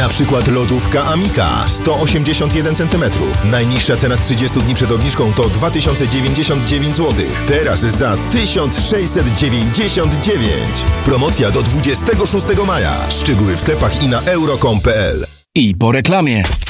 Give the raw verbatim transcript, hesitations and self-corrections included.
Na przykład lodówka Amika sto osiemdziesiąt jeden centymetrów. Najniższa cena z trzydziestu dni przed obniżką to dwa tysiące dziewięćdziesiąt dziewięć złotych. Teraz za tysiąc sześćset dziewięćdziesiąt dziewięć. Promocja do dwudziestego szóstego maja. Szczegóły w sklepach i na euro kropka com kropka p l. I po reklamie.